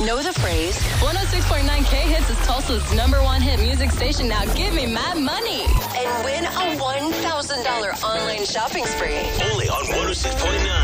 Know the phrase? 106.9 K-Hits is Tulsa's #1 hit music station. Now give me mad money. And win a $1,000 online shopping spree. Only on 106.9.